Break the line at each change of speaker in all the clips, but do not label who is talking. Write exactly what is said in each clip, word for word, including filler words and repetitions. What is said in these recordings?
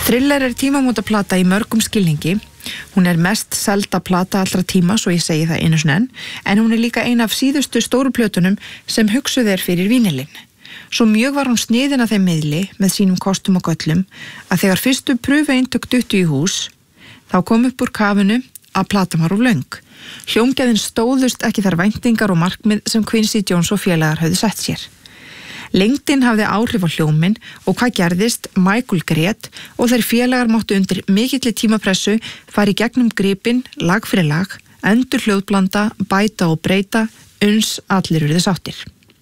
Thriller er tímamótaplata í mörgum skilningi. Hún er mest selda plata allra tíma, svo ég segi það einu sinni enn, en hún er líka ein af síðustu stóru plötunum sem hugsuð er fyrir vínilinn. Svo mjög var hún sniðin að þeim miðli með sínum kostum og göllum að þegar fyrstu pröfueintök duttu í hús, þá kom upp úr kafinu að platan var úr löng. Hljómgæðin stóðust ekki þær væntingar og markmið sem Quincy Jones og félagar höfðu sett sér. Lengdin hafði áhrif á hljóminn og hvað gerðist? Michael grét og þeir félagar máttu undir mikilli tímapressu fara í gegnum gripinn, lag fyrir lag, endur hljóðblanda, bæta og breyta, uns allir urðu sáttir.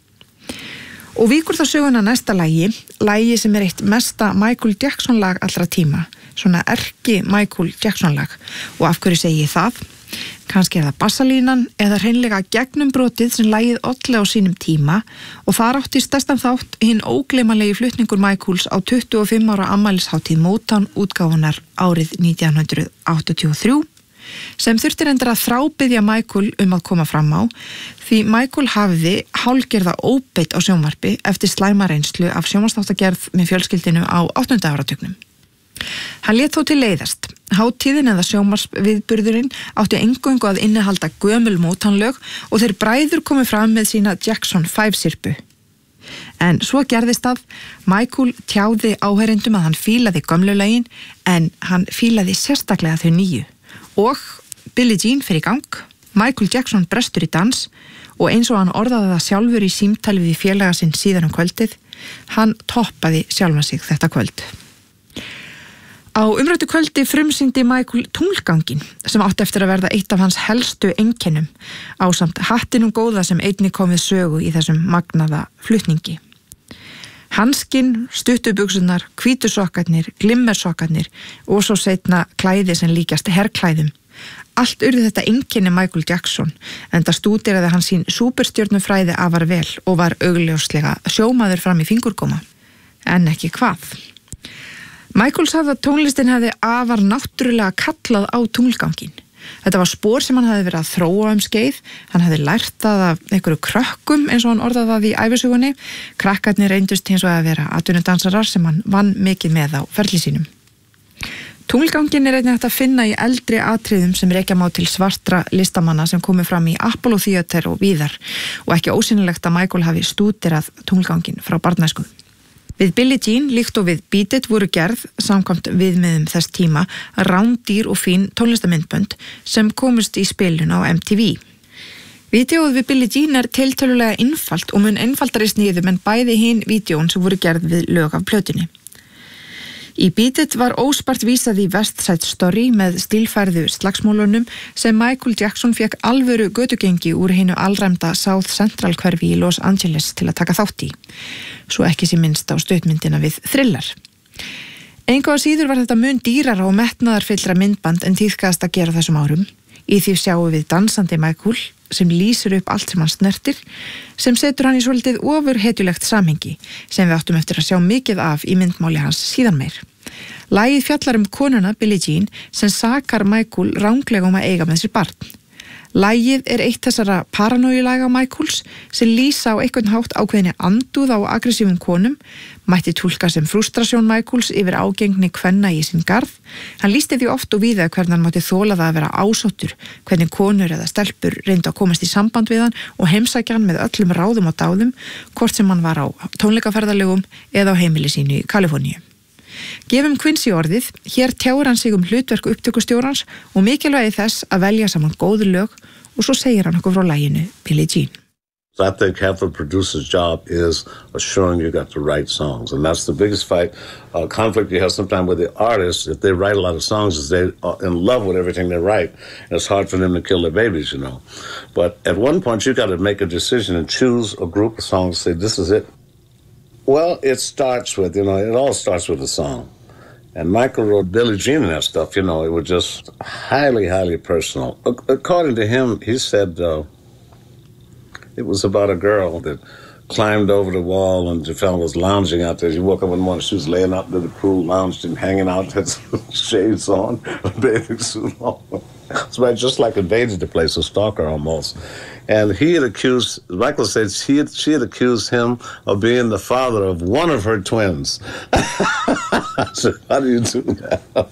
Og víkur þá söguna næsta lagi, lagi sem er eitt mesta Michael Jackson lag allra tíma, svona erki Michael Jackson lag. Og af hverju segi ég það? Kannski er það bassalínan eða hreinlega gegnumbrotið sem lagið olli á sínum tíma og þar átti stærstan þátt hinn ógleymanlegi flutningur Michaels á tuttugu og fimm ára afmælishátíð Motown útgáfunar árið nítján hundruð áttatíu og þrjú sem þurfti reyndar að þrábiðja Michael um að koma fram á því Michael hafði hálfgerða óbeitt á sjónvarpi eftir slæma reynslu af sjónvarpsþáttagerð með fjölskyldinu á áttunda áratugnum. Hann lét þó til leiðast. Hátíðin eða sjónvarpsviðburðurinn átti eingöngu að innihalda gömul Motown-lög og þeir bræður komu fram með sína Jackson five sirpu. En svo gerðist það, Michael tjáði áheyrendum að hann fílaði gömlu lögin en hann fílaði sérstaklega þau nýju. Og Billie Jean fer í gang, Michael Jackson brestur í dans og eins og hann orðaði það sjálfur í símtali við félaga sinn síðan um kvöldið, hann toppaði sjálfan sig þetta kvöld. Á umræddu kvöldi frumsýndi Michael tunglganginn sem átti eftir að verða eitt af hans helstu einkennum ásamt hattinum góða sem einnig kom við sögu í þessum magnaða flutningi. Hanskinn, stuttubuxurnar, hvítusokkarnir, glimmersokkarnir og svo seinna klæði sem líkjast herklæðum. Allt urði þetta einkenni Michael Jackson enda stúderaði hann sín súperstjörnufræði afar vel og var augljóslega sjómaður fram í fingurgóma. En ekki hvað. Michael sagði að tónlistin hefði afar náttúrulega kallað á tunglganginn. Þetta var spór sem hann hefði verið að þróa um skeið, hann hefði lært það af einhverju krökkum eins og hann orðaði það í ævisögunni. Krakkarnir reyndust hins og að vera atvinnudansarar sem hann vann mikið með á ferli sínum. Tunglganginn er einnig hægt að finna í eldri atriðum sem rekja má til svartra listamanna sem komu fram í Apollo Theater og víðar og ekki ósýnilegt að Michael hafi stúderað tunglganginn frá barnæsku. Við Billie Jean, líkt og við Beat It, voru gerð, samkvæmt viðmiðum þess tíma, rándýr og fín tónlistamyndbönd sem komust í spilun á M T V. Vídeóið við Billie Jean er tiltölulega einfalt og mun einfaldari sniðum en bæði hin vídeón sem voru gerð við lög af plötunni. Í Beat It var óspart vísað í West Side Story með stílfærðu slagsmálunum sem Michael Jackson fekk alvöru götugengi úr hinu alræmda South Central hverfi í Los Angeles til að taka þátt í. Svo ekki sé minnst á stuttmyndina við Thriller. Engu að síður var þetta mun dýrara og metnaðarfyllra myndband en tíðkaðast að gera þessum árum. Í því sjáum við dansandi Michael sem lýsir upp allt sem hann snertir, sem setur hann í svolítið ofur hetjulegt samhengi sem við áttum eftir að sjá mikið af í myndmáli hans síðan meir. Lagið fjallar um konuna Billie Jean sem sakar Michael ranglega um að eiga með sér barn. Lagið er eitt þessara paranójulaga Michaels sem lýsa á einhvern hátt ákveðinni andúð á aggressívum konum, mætti túlka sem frustrasjón Michaels yfir ágengni kvenna í sinn garð. Hann lýsti því oft og víða hvernig hann mátti þola það að vera ásóttur, hvernig konur eða stelpur reyndu að komast í samband við hann og heimsækja hann með öllum ráðum og dáðum, hvort sem hann var á tónleikaferðalögum eða á heimili sínu í Kaliforníu. Gefum Quincy orðið, hér tjáir hann sig um hlutverk upptökustjórans og mikilvægi þess að velja saman góð lög og svo segir hann okkur frá laginu Billie Jean.
I think half a producer's job is assuring you got the right songs, and that's the biggest fight, uh, conflict you have sometimes with the artists. If they write a lot of songs, is they are in love with everything they write, and it's hard for them to kill their babies, you know. But at one point, you got to make a decision and choose a group of songs, say, this is it. Well, it starts with, you know, it all starts with a song. And Michael wrote Billie Jean and that stuff, you know, it was just highly, highly personal. According to him, he said uh, it was about a girl that climbed over the wall and the fellow was lounging out there. She woke up one morning, she was laying out in the pool, lounged and hanging out, had some shades on, a bathing suit on. So just like invaded the place, a stalker almost. And he had accused, Michael said she had, she had accused him of being the father of one of her twins. I said, how do you do that?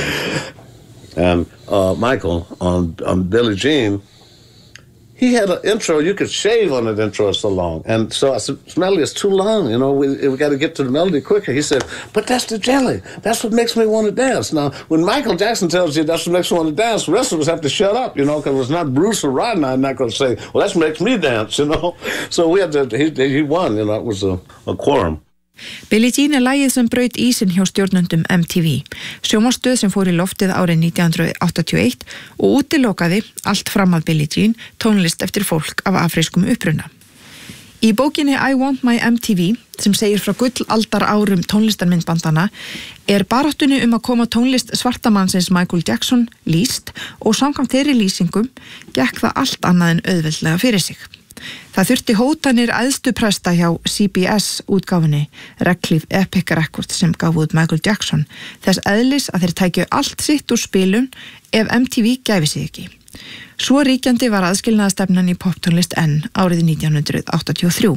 And uh, Michael, on, on Billie Jean, he had an intro, you could shave on that intro, so long. And so I said, this melody is too long, you know, we, we got to get to the melody quicker. He said, but that's the jelly. That's what makes me want to dance. Now, when Michael Jackson tells you that's what makes me want to dance, the rest of us have to shut up, you know, because it's not Bruce or Rodney. I'm not going to say, well, that makes me dance, you know. So we had to, he, he won, you know, it was a, a quorum.
Billie Jean er lagið sem braut ísinn hjá stjórnendum M T V, sjónvarpsstöð sem fór í loftið árið nítján hundruð áttatíu og eitt og útilokaði allt fram að Billie Jean tónlist eftir fólk af afrískum uppruna. Í bókinni I Want My M T V, sem segir frá gullaldar árum tónlistarmyndbandana, er baráttunni um að koma tónlist svartamannsins Michael Jackson lýst og samkvæmt þeirri lýsingum gekk það allt annað en auðveldlega fyrir sig. Það þurfti hótanir æðstu presta hjá C B S útgáfunni Radcliffe Epic Records sem gaf út Michael Jackson þess eðlis að þeir tækju allt sitt úr spilun ef M T V gæfi sig ekki. Svo ríkjandi var aðskilnaðarstefnan í poptónlist enn árið nítján hundruð áttatíu og þrjú.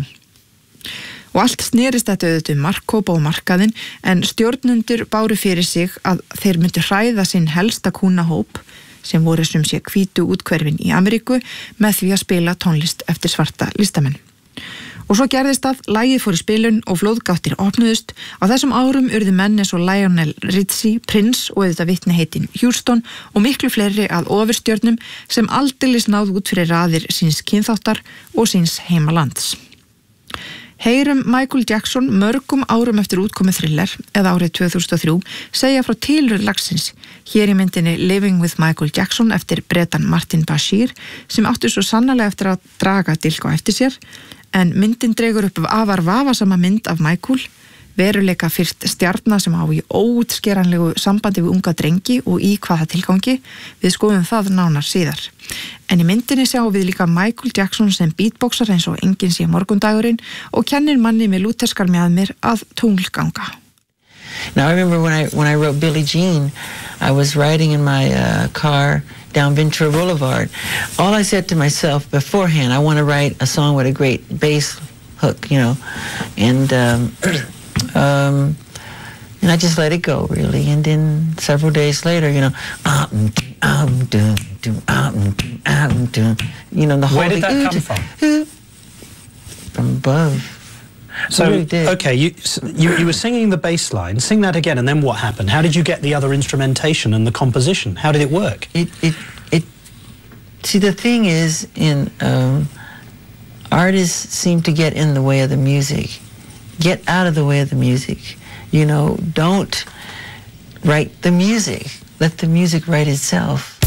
Og allt snerist þetta auðvitað um markkópa og markaðinn en stjórnendur báru fyrir sig að þeir myndu hræða sinn helsta kúnahóp sem voru sem sé hvítu útkverfin í Ameríku með því að spila tónlist eftir svarta listamenn. Og svo gerðist að lagið fór í spilun og flóðgáttir opnuðust. Á þessum árum urðu menn eins og Lionel Richie, Prince og auðvitað vitni heitin Houston og miklu fleiri að ofurstjörnum sem aldeilis náðu út fyrir raðir síns kynþáttar og síns heimalands. Heyrum Michael Jackson mörgum árum eftir útkomið Thriller eða árið tvö þúsund og þrjú segja frá tilurð lagsins hér í myndinni Living with Michael Jackson eftir Bretan Martin Bashir sem áttu svo sannarlega eftir að draga dilk á eftir sér en myndin dregur upp afar vafasama mynd af Michael, veruleika fyrst stjarna sem á í óútskeranlegu sambandi við unga drengi og í hvaða tilgangi, við skoðum það nánar síðar. En í myndinni sjáum við líka Michael Jackson sem beatboxar eins og enginn sé morgundagurinn og kennir manni með lúterskar mjaðmir að tunglganga.
Now I remember when I when I wrote Billie Jean, I was riding in my uh, car down Ventura Boulevard. All I said to myself beforehand, I want to write a song with a great bass hook, you know, and um, um, and I just let it go really. And then several days later, you know, um, um, dum, dum, um, um, dum, you know, the whole
Where did that come from?
From above.
So,
really did.
okay, you, you you were singing the bass line. Sing that again, and then what happened? How did you get the other instrumentation and the composition? How did it work?
It it it. See, the thing is, in um, artists seem to get in the way of the music. Get out of the way of the music. You know, don't write the music. Let the music write itself.